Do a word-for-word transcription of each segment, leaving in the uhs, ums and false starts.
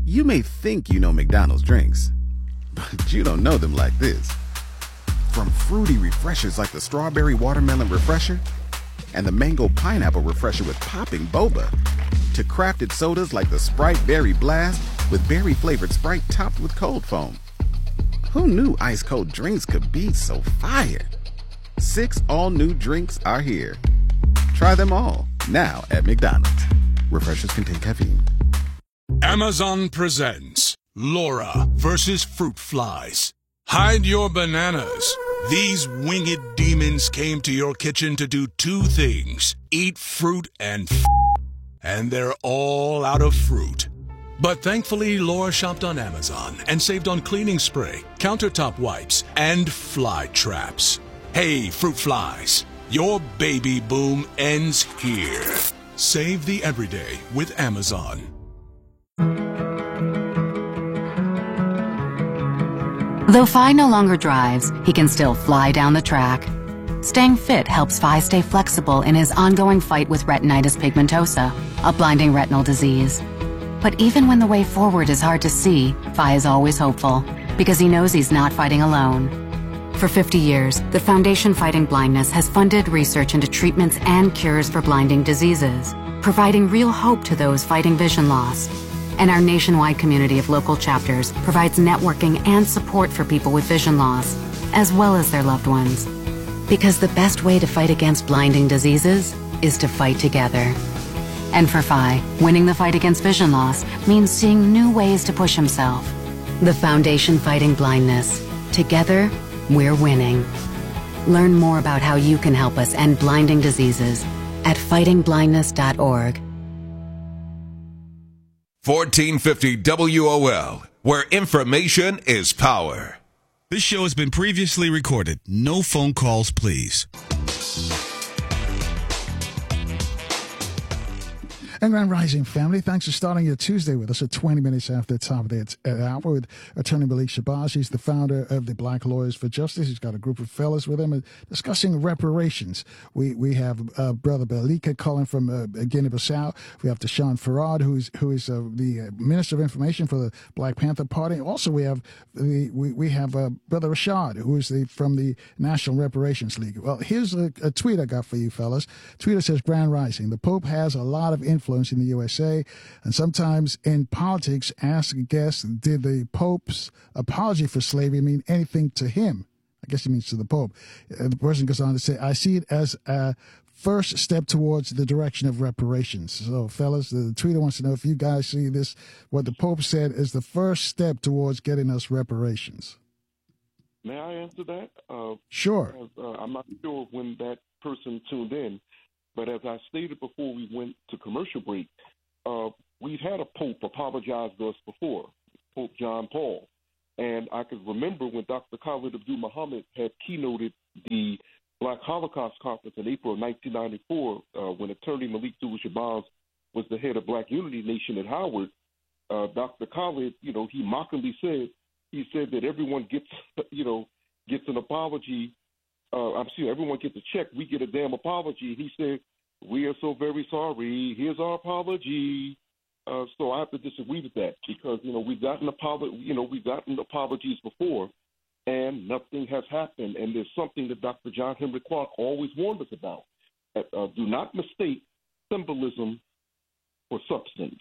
You may think you know McDonald's drinks, but you don't know them like this. From fruity refreshers like the Strawberry Watermelon Refresher and the Mango Pineapple Refresher with popping boba, to crafted sodas like the Sprite Berry Blast with berry-flavored Sprite topped with cold foam. Who knew ice-cold drinks could be so fire? Six all-new drinks are here. Try them all, now at McDonald's. Refreshers contain caffeine. Amazon presents Laura versus Fruit Flies. Hide your bananas. These winged demons came to your kitchen to do two things: eat fruit and f***, and they're all out of fruit. But thankfully, Laura shopped on Amazon and saved on cleaning spray, countertop wipes, and fly traps. Hey, Fruit Flies, your baby boom ends here. Save the everyday with Amazon. Though Fi no longer drives, he can still fly down the track. Staying fit helps Fi stay flexible in his ongoing fight with retinitis pigmentosa, a blinding retinal disease. But even when the way forward is hard to see, Fi is always hopeful, because he knows he's not fighting alone. For fifty years, the Foundation Fighting Blindness has funded research into treatments and cures for blinding diseases, providing real hope to those fighting vision loss. And our nationwide community of local chapters provides networking and support for people with vision loss, as well as their loved ones. Because the best way to fight against blinding diseases is to fight together. And for Fi, winning the fight against vision loss means seeing new ways to push himself. The Foundation Fighting Blindness. Together, we're winning. Learn more about how you can help us end blinding diseases at fighting blindness dot org. fourteen fifty W O L, where information is power. This show has been previously recorded. No phone calls, please. And Grand Rising family, thanks for starting your Tuesday with us at twenty minutes after the top of the hour with Attorney Malik Shabazz. He's the founder of the Black Lawyers for Justice. He's got a group of fellas with him discussing reparations. We we have uh, Brother Balika calling from uh, Guinea-Bissau. We have Tashawn Farad, who is who is uh, the Minister of Information for the Black Panther Party. Also, we have the we we have uh, Brother Rashad, who is the from the National Reparations League. Well, here's a, a tweet I got for you fellas. Tweeter says, Grand Rising, the Pope has a lot of influence in the U S A, and sometimes in politics, ask guests, did the Pope's apology for slavery mean anything to him? I guess he means to the Pope. Uh, the person goes on to say, I see it as a first step towards the direction of reparations. So, fellas, the tweeter wants to know if you guys see this, what the Pope said is the first step towards getting us reparations. May I answer that? Uh, sure. As, uh, I'm not sure when that person tuned in. But as I stated before we went to commercial break, uh, we've had a Pope apologize to us before, Pope John Paul. And I can remember when Doctor Khalid Abdul Muhammad had keynoted the Black Holocaust Conference in April of nineteen ninety-four, uh, when Attorney Malik Shabazz was the head of Black Unity Nation at Howard. Uh, Doctor Khalid, you know, he mockingly said, he said that everyone gets, you know, gets an apology. Uh, I'm serious. Everyone gets a check. We get a damn apology. He said, we are so very sorry. Here's our apology. Uh, so I have to disagree with that because, you know, we've gotten apolo- you know, we've gotten apologies before and nothing has happened. And there's something that Doctor John Henry Clark always warned us about. Uh, do not mistake symbolism for substance.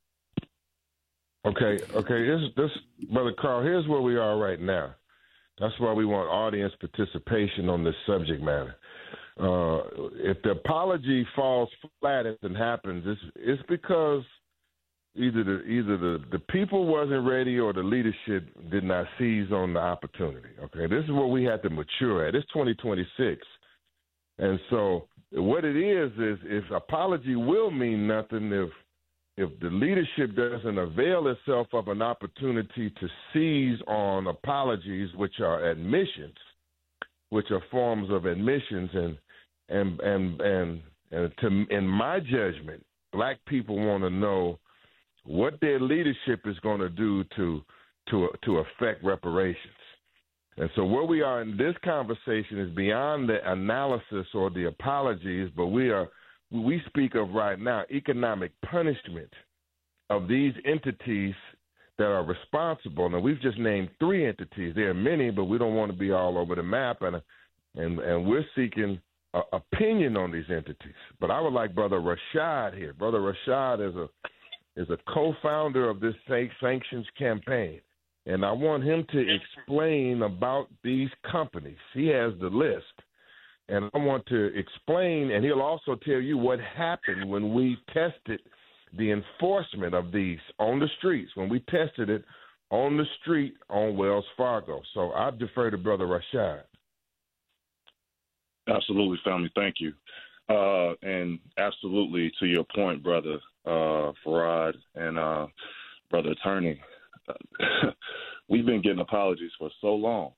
Okay, okay. This, this, Brother Carl, here's where we are right now. That's why we want audience participation on this subject matter. Uh, if the apology falls flat and happens, it's, it's because either the either the, the people wasn't ready or the leadership did not seize on the opportunity. Okay, this is where we have to mature at. It's twenty twenty-six, and so what it is is if apology will mean nothing if if the leadership doesn't avail itself of an opportunity to seize on apologies, which are admissions, which are forms of admissions, and and and and, and to, in my judgment, black people want to know what their leadership is going to do to to to affect reparations. And so where we are in this conversation is beyond the analysis or the apologies, but we are we speak of right now economic punishment of these entities that are responsible. Now, we've just named three entities. There are many, but we don't want to be all over the map, and and and we're seeking uh, opinion on these entities. But I would like Brother Rashad here. Brother Rashad is a is a co-founder of this sanctions campaign, and I want him to explain about these companies. He has the list, and I want to explain, and he'll also tell you what happened when we tested the enforcement of these on the streets, when we tested it on the street on Wells Fargo. So I defer to Brother Rashad. Absolutely, family. Thank you. Uh, and absolutely to your point, Brother uh, Farad and uh, Brother Attorney, we've been getting apologies for so long.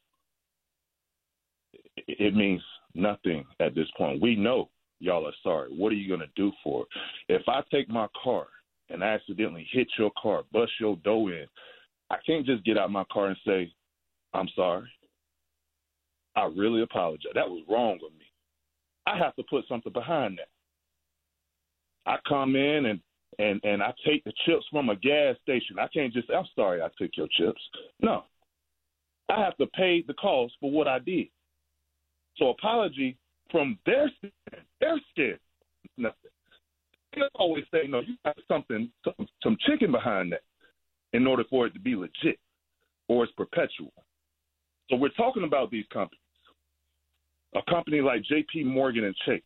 It means nothing at this point. We know y'all are sorry. What are you going to do for it? If I take my car and accidentally hit your car, bust your door in, I can't just get out my car and say, I'm sorry. I really apologize. That was wrong of me. I have to put something behind that. I come in and, and, and I take the chips from a gas station. I can't just say, I'm sorry I took your chips. No. I have to pay the cost for what I did. So apology from their stand, their stand, nothing. They always say, no, you got something, some, some chicken behind that in order for it to be legit or it's perpetual. So we're talking about these companies. A company like J P Morgan and Chase,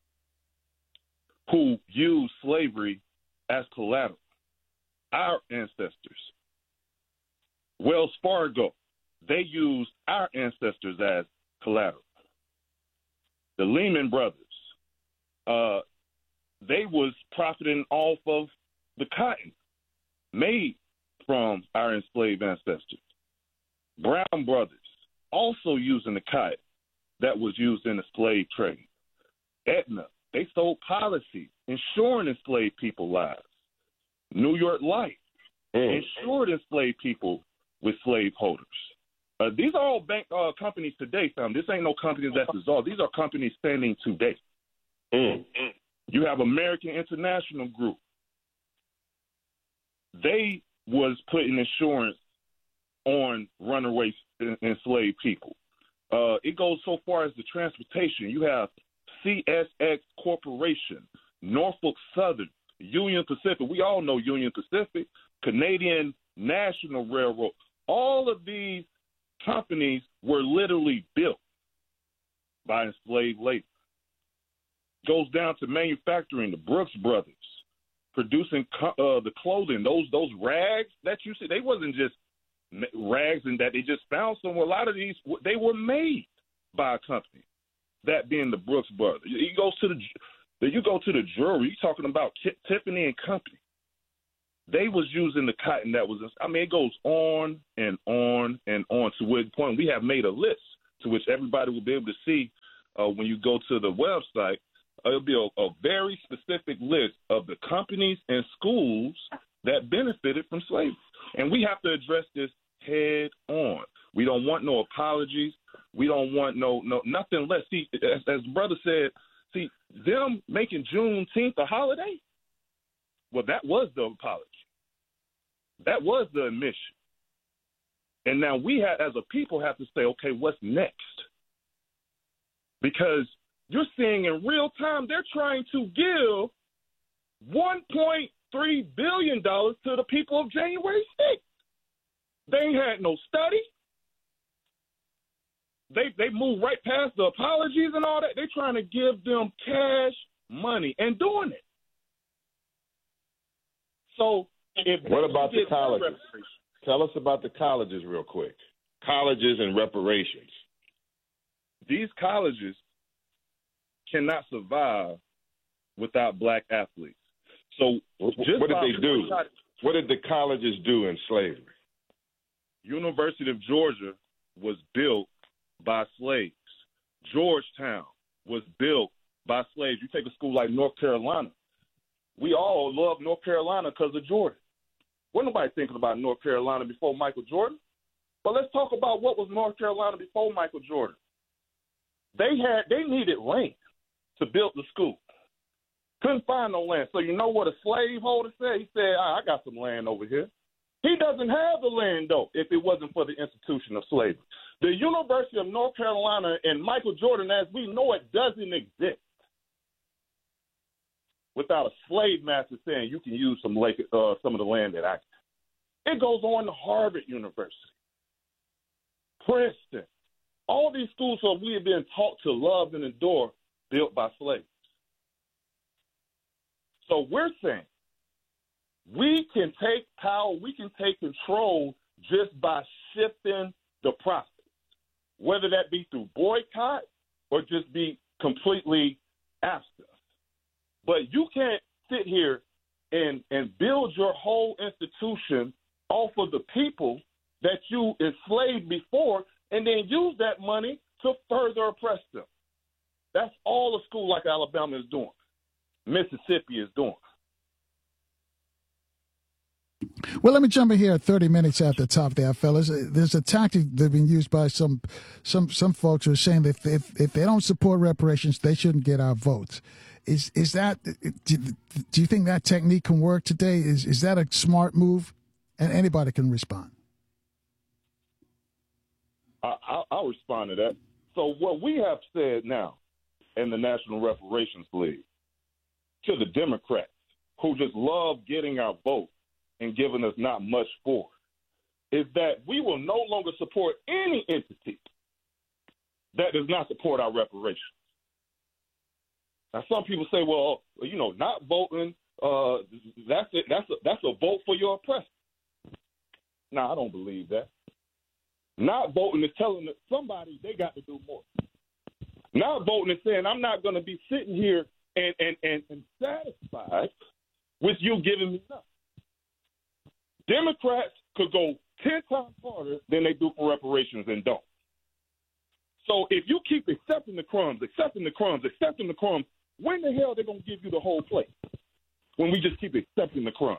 who used slavery as collateral, our ancestors. Wells Fargo, they used our ancestors as collateral. The Lehman Brothers, uh, they was profiting off of the cotton made from our enslaved ancestors. Brown Brothers, also using the cotton that was used in the slave trade. Aetna, they sold policies ensuring enslaved people lives. New York Life mm. insured enslaved people with slaveholders. Uh, these are all bank uh, companies today, fam. This ain't no companies that's dissolved. These are companies standing today. Mm. You have American International Group. They was putting insurance on runaway enslaved people. Uh, it goes so far as the transportation. You have C S X Corporation, Norfolk Southern, Union Pacific. We all know Union Pacific, Canadian National Railroad. All of these companies were literally built by enslaved labor. Goes down to manufacturing, the Brooks Brothers, producing uh, the clothing, those those rags that you see. They wasn't just rags and that they just found somewhere. A lot of these, they were made by a company, that being the Brooks Brothers. You go to the, you go to the jewelry, you're talking about Tiffany and Company. They was using the cotton that was, I mean, it goes on and on and on to the point we have made a list to which everybody will be able to see uh, when you go to the website. Uh, it'll be a, a very specific list of the companies and schools that benefited from slavery. And we have to address this head on. We don't want no apologies. We don't want no no nothing less. See, as, as the brother said, see, them making Juneteenth a holiday, well, that was the apology. That was the admission. And now we have, as a people, have to say, okay, what's next? Because you're seeing in real time they're trying to give one point three billion dollars to the people of January sixth. They ain't had no study. They they moved right past the apologies and all that. They're trying to give them cash money and doing it. So if what about the colleges? Tell us about the colleges real quick. Colleges and reparations. These colleges cannot survive without black athletes. So just what did they do? What did the colleges do in slavery? University of Georgia was built by slaves. Georgetown was built by slaves. You take a school like North Carolina. We all love North Carolina because of Jordan. Wasn't nobody thinking about North Carolina before Michael Jordan. But let's talk about what was North Carolina before Michael Jordan. They had they needed land to build the school. Couldn't find no land. So you know what a slaveholder said? He said, I got some land over here. He doesn't have the land, though, if it wasn't for the institution of slavery. The University of North Carolina and Michael Jordan, as we know it, doesn't exist without a slave master saying you can use some lake, uh, some of the land that I can. It goes on to Harvard University, Princeton. All these schools that we have been taught to love and adore, built by slaves. So we're saying we can take power, we can take control just by shifting the process, whether that be through boycott or just be completely absent. But you can't sit here and, and build your whole institution off of the people that you enslaved before and then use that money to further oppress them. That's all a school like Alabama is doing. Mississippi is doing. Well, let me jump in here at thirty minutes after the top there, fellas. There's a tactic that's been used by some some some folks who are saying that if if they don't support reparations, they shouldn't get our votes. Is is that do, do you think that technique can work today? Is is that a smart move? And anybody can respond. I, I'll, I'll respond to that. So what we have said now in the National Reparations League to the Democrats who just love getting our vote and giving us not much for it, is that we will no longer support any entity that does not support our reparations. Now, some people say, well, you know, not voting, uh, that's it. That's a, that's a vote for your oppressor. No, I don't believe that. Not voting is telling somebody they got to do more. Not voting is saying I'm not going to be sitting here and, and, and, and satisfied with you giving me nothing. Democrats could go ten times harder than they do for reparations and don't. So if you keep accepting the crumbs, accepting the crumbs, accepting the crumbs, when the hell are they going to give you the whole plate? When we just keep accepting the crumbs.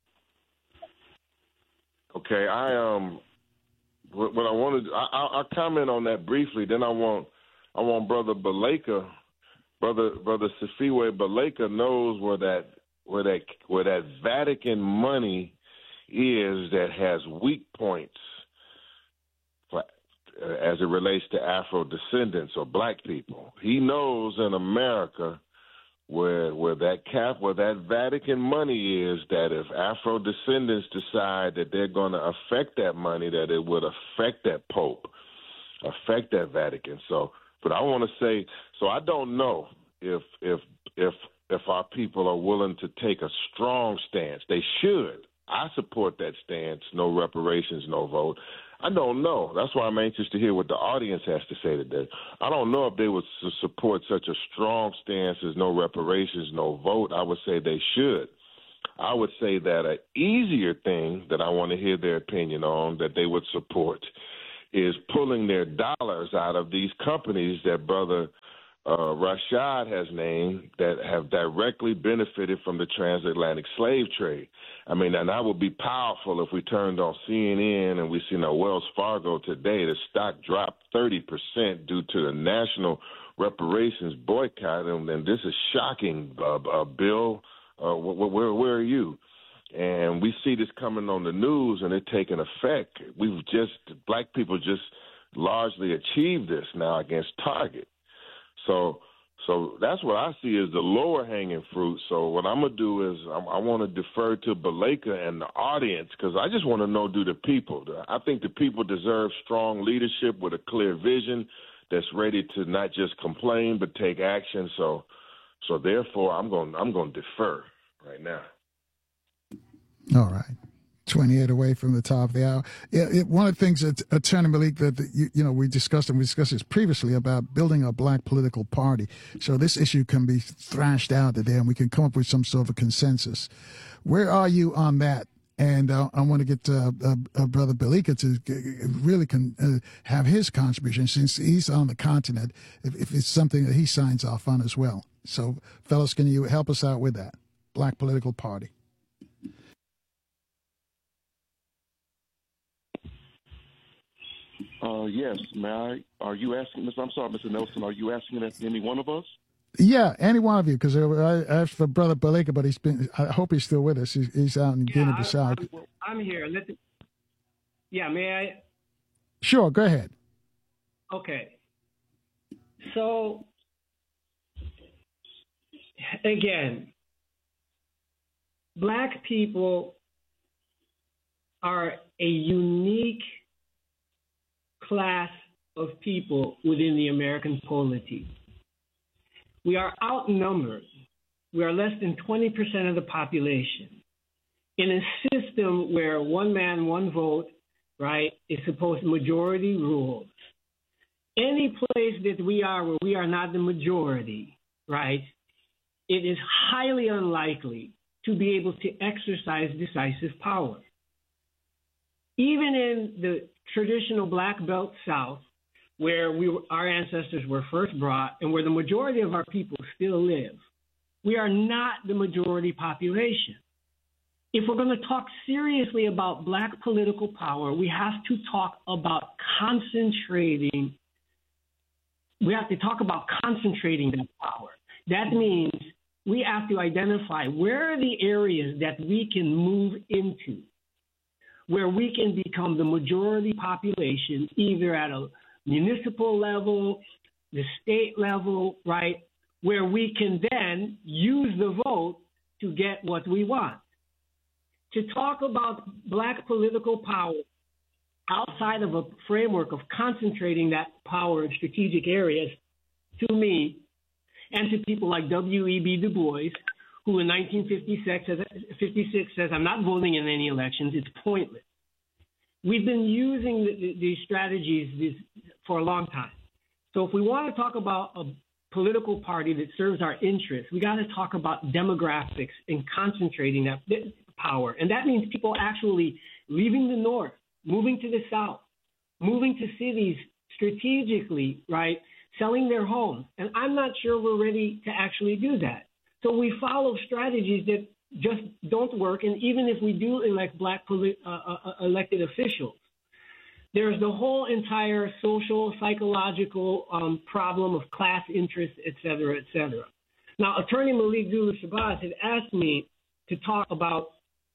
Okay, I um, what, what I wanted, I, I, I'll comment on that briefly. Then I want, I want Brother Baleka, brother brother Sifiwe Baleka knows where that where that where that Vatican money is that has weak points for, uh, as it relates to Afro descendants or black people. He knows in America where where that cap where that Vatican money is, that if Afro descendants decide that they're going to affect that money, that it would affect that Pope, affect that Vatican. So, but I want to say, so I don't know if if if if our people are willing to take a strong stance. They should. I support that stance, no reparations, no vote. I don't know. That's why I'm anxious to hear what the audience has to say today. I don't know if they would su- support such a strong stance as no reparations, no vote. I would say they should. I would say that an easier thing that I want to hear their opinion on that they would support is pulling their dollars out of these companies that Brother Uh, Rashad has named that have directly benefited from the transatlantic slave trade. I mean, and that would be powerful if we turned on C N N and we see now Wells Fargo today, the stock dropped thirty percent due to the national reparations boycott. And, and this is shocking, uh, uh, Bill. Uh, wh- where, where are you? And we see this coming on the news and it taking effect. We've just, black people just largely achieved this now against Target. So so that's what I see as the lower hanging fruit. So what I'm going to do is I, I want to defer to Baleka and the audience because I just want to know, do the people. I think the people deserve strong leadership with a clear vision that's ready to not just complain but take action. So so therefore, I'm going I'm going to defer right now. All right. twenty-eight away from the top of the hour. Yeah, it, one of the things that Attorney Malik, that, that you, you know, we discussed, and we discussed this previously about building a black political party. So this issue can be thrashed out today and we can come up with some sort of a consensus. Where are you on that? And uh, I want to get uh, uh, uh, Brother Baleka to really can uh, have his contribution since he's on the continent, if, if it's something that he signs off on as well. So, fellas, can you help us out with that? Black political party. Uh, yes, may I? Are you asking, Mister I'm sorry, Mister Nelson, are you asking that to any one of us? Yeah, any one of you, because I asked for Brother Balika, but he's been. I hope he's still with us. He's, he's out in yeah, Guinea-Bissau. I'm, I'm here. Let the, yeah, may I? Sure, go ahead. Okay. So, again, black people are a unique class of people within the American polity. We are outnumbered. We are less than twenty percent of the population. In a system where one man, one vote, right, is supposed majority rules. Any place that we are where we are not the majority, right, it is highly unlikely to be able to exercise decisive power. Even in the traditional black belt South, where we were, our ancestors were first brought and where the majority of our people still live, we are not the majority population. If we're going to talk seriously about black political power, we have to talk about concentrating. We have to talk about concentrating that power. That means we have to identify where are the areas that we can move into, where we can become the majority population, either at a municipal level, the state level, right, where we can then use the vote to get what we want. To talk about black political power outside of a framework of concentrating that power in strategic areas, to me, and to people like W E B Du Bois, who in nineteen fifty-six says, fifty-six says, I'm not voting in any elections, it's pointless. We've been using the, the, these strategies these, for a long time. So if we want to talk about a political party that serves our interests, we got to talk about demographics and concentrating that power. And that means people actually leaving the North, moving to the South, moving to cities strategically, right, selling their homes. And I'm not sure we're ready to actually do that. So we follow strategies that just don't work. And even if we do elect black poli- uh, uh, elected officials, there's the whole entire social, psychological um, problem of class interests, et cetera, et cetera. Now, Attorney Malik Zulu-Shabazz had asked me to talk about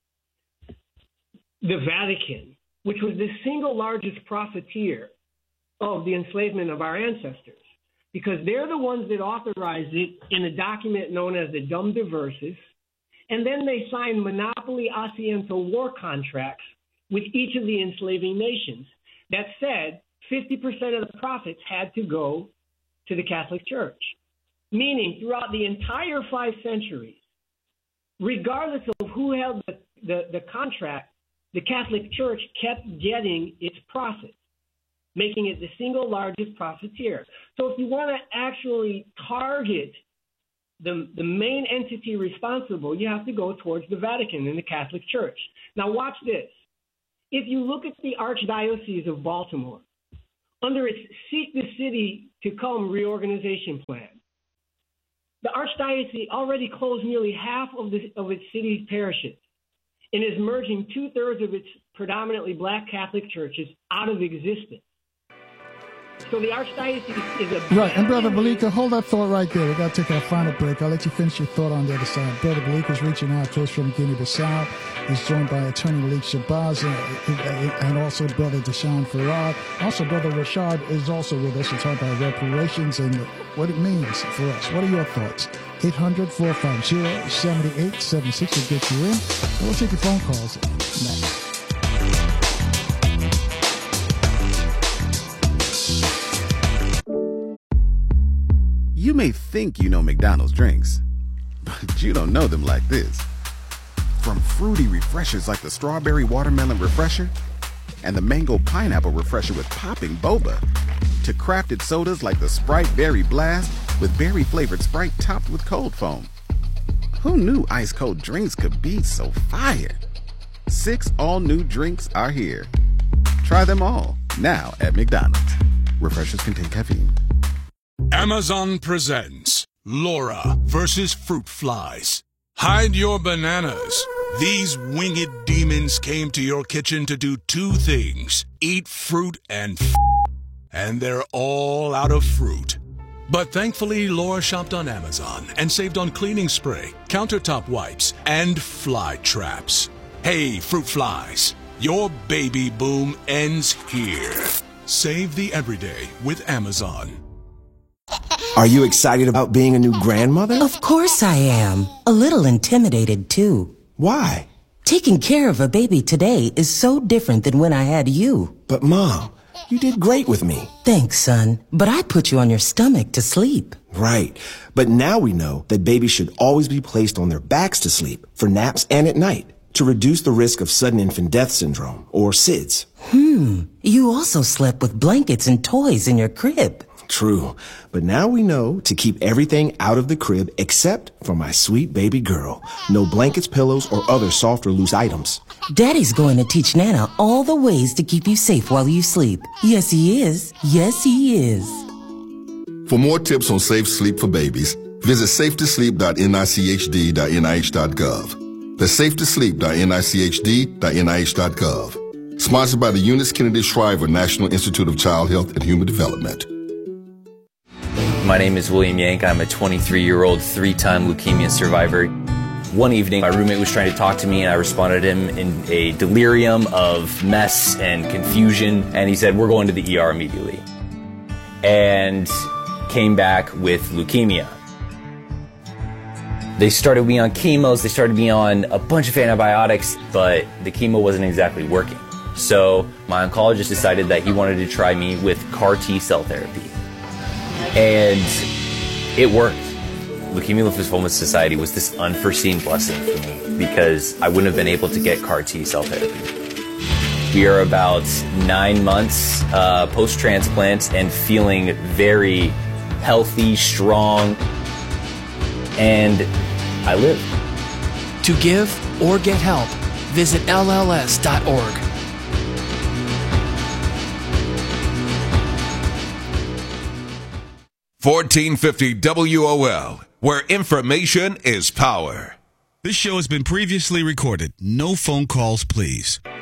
the Vatican, which was the single largest profiteer of the enslavement of our ancestors, because they're the ones that authorized it in a document known as the Dum Diversas. And then they signed monopoly asiento war contracts with each of the enslaving nations that said fifty percent of the profits had to go to the Catholic Church, meaning throughout the entire five centuries, regardless of who held the, the, the contract, the Catholic Church kept getting its profits, making it the single largest profiteer. So if you want to actually target the, the main entity responsible, you have to go towards the Vatican and the Catholic Church. Now watch this. If you look at the Archdiocese of Baltimore, under its Seek the City to Come reorganization plan, the Archdiocese already closed nearly half of, the, of its city's parishes and is merging two-thirds of its predominantly black Catholic churches out of existence. So the Archdiocese is a... Right, and Brother Balika, hold that thought right there. We've got to take our final break. I'll let you finish your thought on the other side. Brother Balika is reaching out to us from Guinea-Bissau. He's joined by Attorney Malik Shabazz and also Brother Deshaun Farad. Also, Brother Rashad is also with us to talk about reparations and what it means for us. What are your thoughts? eight hundred, four five zero, seven eight seven six will get you in. And we'll take your phone calls next. You may think you know McDonald's drinks, but you don't know them like this. From fruity refreshers like the Strawberry Watermelon Refresher and the Mango Pineapple Refresher with popping boba, to crafted sodas like the Sprite Berry Blast with berry-flavored Sprite topped with cold foam. Who knew ice-cold drinks could be so fire? Six all-new drinks are here. Try them all, now at McDonald's. Refreshers contain caffeine. Amazon presents Laura versus Fruit Flies. Hide your bananas. These winged demons came to your kitchen to do two things: eat fruit and f***. And they're all out of fruit. But thankfully, Laura shopped on Amazon and saved on cleaning spray, countertop wipes, and fly traps. Hey, fruit flies, your baby boom ends here. Save the everyday with Amazon. Are you excited about being a new grandmother? Of course I am. A little intimidated, too. Why? Taking care of a baby today is so different than when I had you. But, Mom, you did great with me. Thanks, son. But I put you on your stomach to sleep. Right. But now we know that babies should always be placed on their backs to sleep for naps and at night to reduce the risk of sudden infant death syndrome, or S I D S. Hmm. You also slept with blankets and toys in your crib. True. But now we know to keep everything out of the crib except for my sweet baby girl. No blankets, pillows, or other soft or loose items. Daddy's going to teach Nana all the ways to keep you safe while you sleep. Yes, he is. Yes, he is. For more tips on safe sleep for babies, visit safe to sleep dot N I C H D dot N I H dot gov. That's safe to sleep dot N I C H D dot N I H dot gov. Sponsored by the Eunice Kennedy Shriver National Institute of Child Health and Human Development. My name is William Yank. I'm a twenty-three-year-old three-time leukemia survivor. One evening, my roommate was trying to talk to me, and I responded to him in a delirium of mess and confusion, and he said, "We're going to the E R immediately," and came back with leukemia. They started me on chemos, they started me on a bunch of antibiotics, but the chemo wasn't exactly working. So my oncologist decided that he wanted to try me with C A R T cell therapy. And it worked. Leukemia Lymphoma Society was this unforeseen blessing for me because I wouldn't have been able to get C A R T cell therapy. We are about nine months uh, post-transplant and feeling very healthy, strong, and I live. To give or get help, visit L L S dot org. fourteen fifty W O L, where information is power. This show has been previously recorded. No phone calls, please.